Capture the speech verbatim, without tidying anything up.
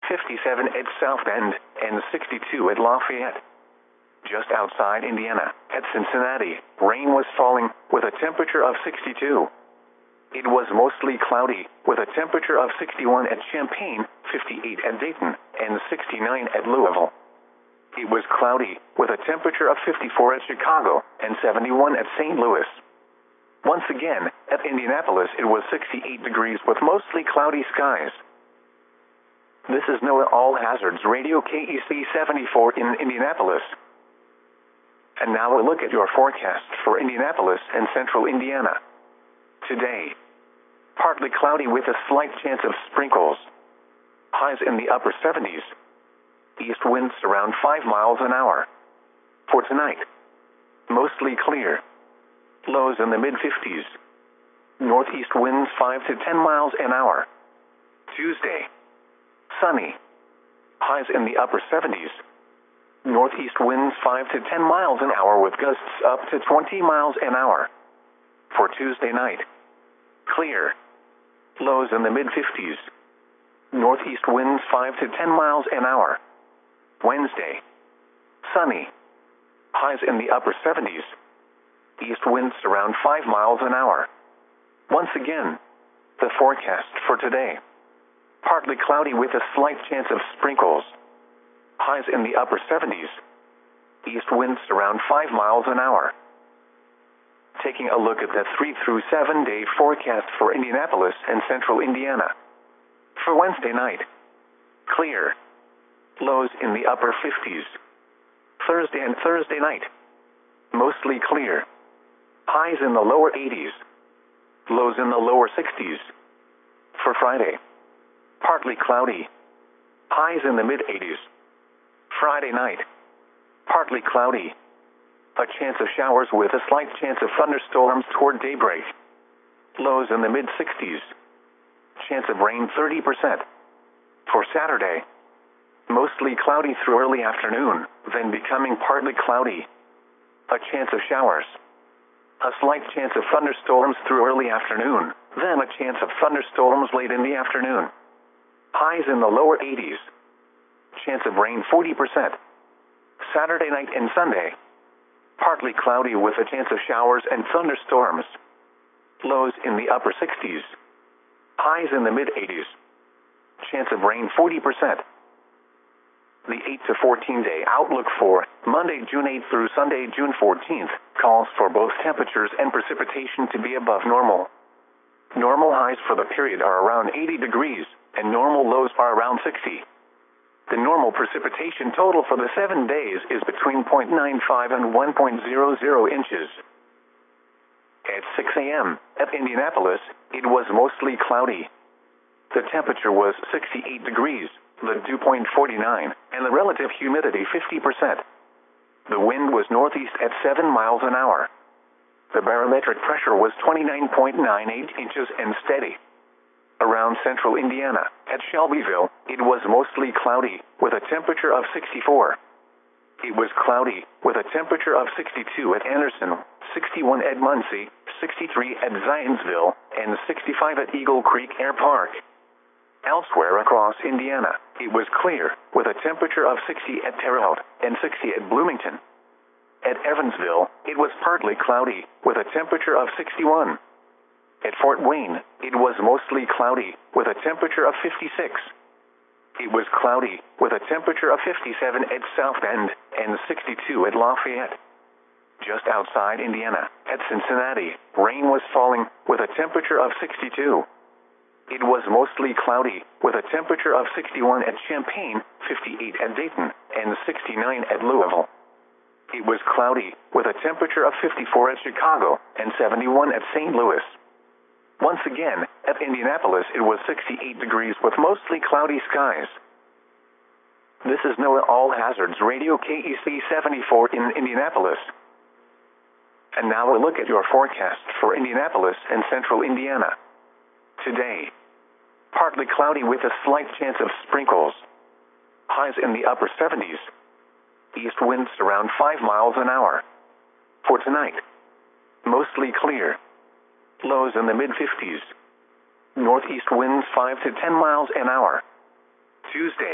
fifty-seven at South Bend, and sixty-two at Lafayette. Just outside Indiana, at Cincinnati, rain was falling, with a temperature of sixty-two. It was mostly cloudy, with a temperature of sixty-one at Champaign, fifty-eight at Dayton, and sixty-nine at Louisville. It was cloudy, with a temperature of fifty-four at Chicago, and seventy-one at Saint Louis. Once again, at Indianapolis it was sixty-eight degrees with mostly cloudy skies. This is NOAA All Hazards Radio K E C seventy-four in Indianapolis. And now a look at your forecast for Indianapolis and central Indiana. Today, partly cloudy with a slight chance of sprinkles. Highs in the upper seventies. East winds around five miles an hour. For tonight, mostly clear. Lows in the mid-fifties. Northeast winds five to ten miles an hour. Tuesday, sunny. Highs in the upper seventies. Northeast winds five to ten miles an hour with gusts up to twenty miles an hour. For Tuesday night, clear. Lows in the mid-fifties. Northeast winds five to ten miles an hour. Wednesday, sunny. Highs in the upper seventies. East winds around five miles an hour. Once again, the forecast for today. Partly cloudy with a slight chance of sprinkles. Highs in the upper seventies. East winds around five miles an hour. Taking a look at the three through seven day forecast for Indianapolis and central Indiana. For Wednesday night, clear. Lows in the upper fifties. Thursday and Thursday night, mostly clear. Highs in the lower eighties. Lows in the lower sixties. For Friday, partly cloudy. Highs in the mid-eighties. Friday night, partly cloudy. A chance of showers with a slight chance of thunderstorms toward daybreak. Lows in the mid-sixties. Chance of rain thirty percent. For Saturday, mostly cloudy through early afternoon, then becoming partly cloudy. A chance of showers. A slight chance of thunderstorms through early afternoon, then a chance of thunderstorms late in the afternoon. Highs in the lower eighties. Chance of rain forty percent. Saturday night and Sunday, partly cloudy with a chance of showers and thunderstorms. Lows in the upper sixties. Highs in the mid-eighties. Chance of rain forty percent. The eight to fourteen day outlook for Monday, June eighth through Sunday, June fourteenth, calls for both temperatures and precipitation to be above normal. Normal highs for the period are around eighty degrees, and normal lows are around sixty. The normal precipitation total for the seven days is between zero point nine five and one point zero zero inches. At six a m at Indianapolis, it was mostly cloudy. The temperature was sixty-eight degrees, the dew point forty-nine, and the relative humidity fifty percent. The wind was northeast at seven miles an hour. The barometric pressure was twenty-nine point nine eight inches and steady. Around central Indiana, at Shelbyville, it was mostly cloudy, with a temperature of sixty-four. It was cloudy, with a temperature of sixty-two at Anderson, sixty-one at Muncie, sixty-three at Zionsville, and sixty-five at Eagle Creek Air Park. Elsewhere across Indiana, it was clear, with a temperature of sixty at Terre Haute, and sixty at Bloomington. At Evansville, it was partly cloudy, with a temperature of sixty-one. At Fort Wayne, it was mostly cloudy, with a temperature of fifty-six. It was cloudy, with a temperature of fifty-seven at South Bend, and sixty-two at Lafayette. Just outside Indiana, at Cincinnati, rain was falling, with a temperature of sixty-two. It was mostly cloudy, with a temperature of sixty-one at Champaign, fifty-eight at Dayton, and sixty-nine at Louisville. It was cloudy, with a temperature of fifty-four at Chicago, and seventy-one at Saint Louis. Once again, at Indianapolis it was sixty-eight degrees with mostly cloudy skies. This is NOAA All Hazards Radio K E C seventy-four in Indianapolis. And now a look at your forecast for Indianapolis and central Indiana. Today, partly cloudy with a slight chance of sprinkles. Highs in the upper seventies. East winds around five miles an hour. For tonight, mostly clear. Lows in the mid-fifties. Northeast winds five to ten miles an hour. Tuesday,